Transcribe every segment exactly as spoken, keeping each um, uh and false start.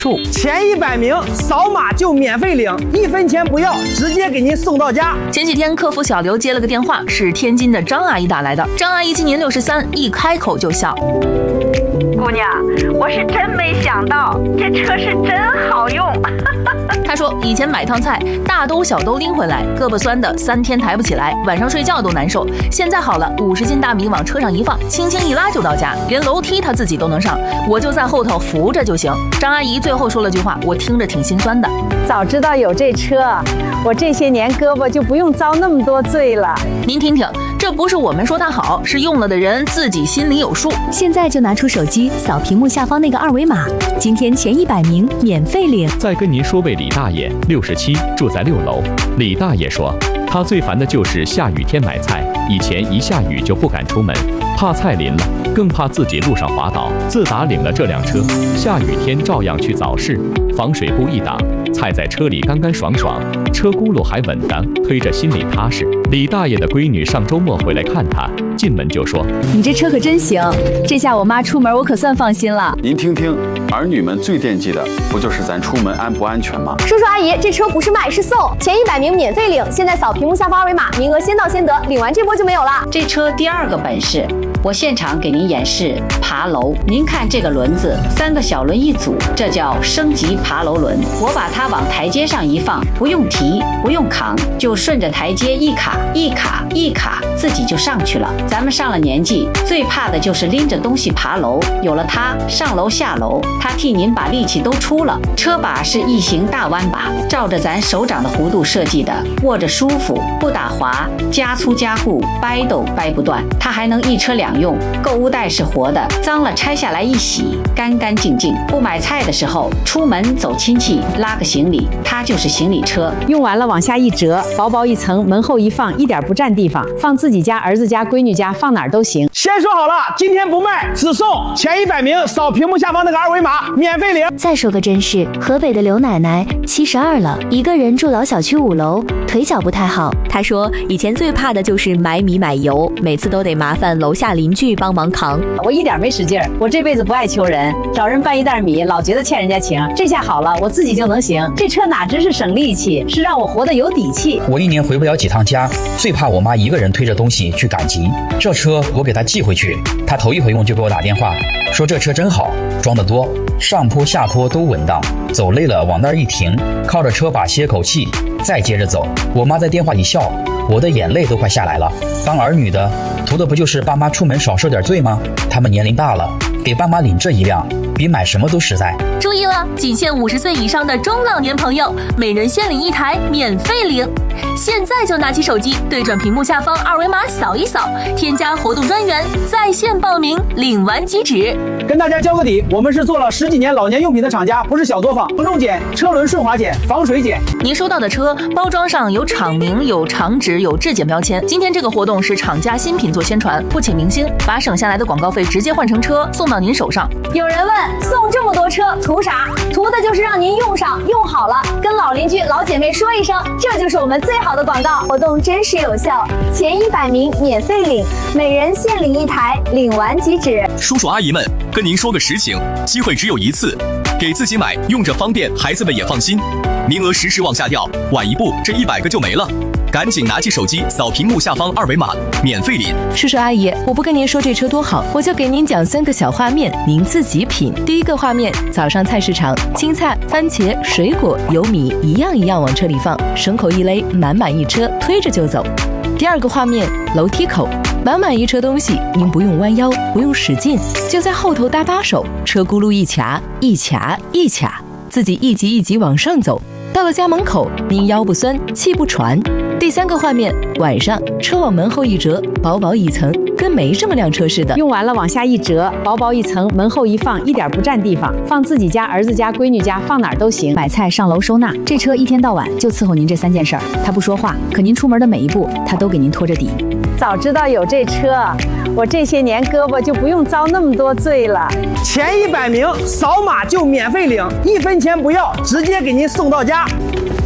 前一百名扫码就免费领，一分钱不要，直接给您送到家。 前几天客服小刘接了个电话，是天津的张阿姨打来的。张阿姨今年六十三，一开口就笑。 姑娘，我是真没想到，这车是真好用。 她说以前买趟菜，大兜小兜拎回来，胳膊酸的三天抬不起来，晚上睡觉都难受。现在好了，五十斤大米往车上一放，轻轻一拉就到家，连楼梯她自己都能上，我就在后头扶着就行。张阿姨最后说了句话，我听着挺心酸的。 早知道有这车，我这些年胳膊就不用遭那么多罪了。 您听听，这不是我们说它好，是用了的人自己心里有数。 现在就拿出手机扫屏幕下方那个二维码，今天前一百名免费领。 再跟您说位李大爷，六十七，住在六楼。李大爷说，他最烦的就是下雨天买菜，以前一下雨就不敢出门，怕菜淋了，更怕自己路上滑倒。自打领了这辆车，下雨天照样去早市，防水布一挡，菜在车里干干爽爽，车轱辘还稳当，推着心里踏实。李大爷的闺女上周末回来看他，进门就说：“ 你这车可真行，这下我妈出门我可算放心了。” 您听听，儿女们最惦记的不就是咱出门安不安全吗？ 叔叔阿姨，这车不是卖是送，前一百名免费领，现在扫屏幕下方二维码，名额先到先得，领完这波就没有了。 这车第二个本事，我现场给您演示爬楼。您看这个轮子，三个小轮一组，这叫升级爬楼轮。我把它往台阶上一放，不用提，不用扛，就顺着台阶一卡一卡一卡，自己就上去了。咱们上了年纪，最怕的就是拎着东西爬楼，有了它，上楼下楼，它替您把力气都出了。车把是异形大弯把，照着咱手掌的弧度设计的，握着舒服，不打滑，加粗加固，掰都掰不断。它还能一车两用，购物袋是活的，脏了拆下来一洗，干干净净。不买菜的时候，出门走亲戚，拉个行李，它就是行李车。 用完了往下一折，薄薄一层，门后一放，一点不占地方，放自己家、儿子家、闺女家，放哪儿都行。 先说好了，今天不卖，只送前一百名扫屏幕下方那个二维码，免费领。 再说个真事，河北的刘奶奶七十二了，一个人住老小区五楼，腿脚不太好。她说以前最怕的就是买米买油，每次都得麻烦楼下邻居帮忙扛。 我一点没使劲儿，我这辈子不爱求人，找人搬一袋米，老觉得欠人家情。这下好了，我自己就能行。这车哪只是省力气，是让我活得有底气。 我一年回不了几趟家，最怕我妈一个人推着东西去赶集。这车我给她寄回去，她头一回用就给我打电话，说这车真好，装得多，上坡下坡都稳当，走累了往那儿一停，靠着车把歇口气，再接着走。我妈在电话里笑，我的眼泪都快下来了。当儿女的，图的不就是爸妈出门少受点罪吗？他们年龄大了，给爸妈领这一辆，比买什么都实在。 注意了，仅限五十岁以上的中老年朋友，每人限领一台，免费领。现在就拿起手机，对准屏幕下方二维码扫一扫，添加活动专员，在线报名，领完即止。 跟大家交个底，我们是做了十几年老年用品的厂家，不是小作坊。承重减、车轮顺滑减、防水减。 您收到的车包装上有厂名、有厂址、有质检标签。今天这个活动是厂家新品做宣传，不请明星，把省下来的广告费直接换成车送到您手上。 有人问，送这么多车图啥？图的就是让您用上，用好了，跟老邻居、老姐妹说一声，这就是我们最好的广告。活动真实有效，前一百名免费领，每人限领一台，领完即止。 叔叔阿姨们，跟您说个实情，机会只有一次，给自己买，用着方便，孩子们也放心。名额时时往下掉，晚一步这一百个就没了。赶紧拿起手机扫屏幕下方二维码，免费领。 叔叔阿姨，我不跟您说这车多好，我就给您讲三个小画面，您自己品。第一个画面，早上菜市场，青菜、番茄、水果、油米一样一样往车里放，绳口一勒，满满一车，推着就走。第二个画面，楼梯口，满满一车东西，您不用弯腰，不用使劲，就在后头搭把手，车轱辘一卡一卡一卡，自己一级一级往上走。到了家门口，您腰不酸，气不喘。第三个画面，晚上车往门后一折，薄薄一层，跟没这么辆车似的。 用完了往下一折，薄薄一层，门后一放，一点不占地方，放自己家、儿子家、闺女家，放哪儿都行。 买菜、上楼收纳，这车一天到晚就伺候您这三件事儿。他不说话，可您出门的每一步，他都给您拖着底。 早知道有这车，我这些年胳膊就不用遭那么多罪了。 前一百名扫码就免费领，一分钱不要，直接给您送到家。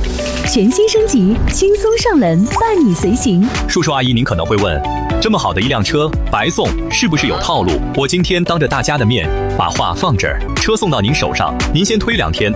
全新升级，轻松上门，伴你随行。 叔叔阿姨，您可能会问，这么好的一辆车白送，是不是有套路？我今天当着大家的面把话放这儿，车送到您手上，您先推两天。